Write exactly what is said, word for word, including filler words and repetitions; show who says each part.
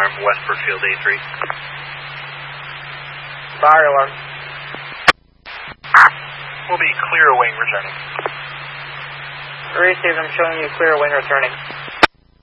Speaker 1: from West Brookfield A three.
Speaker 2: Fire alarm.
Speaker 1: Will be clear wing returning.
Speaker 2: Receive, I'm showing you clear wing returning.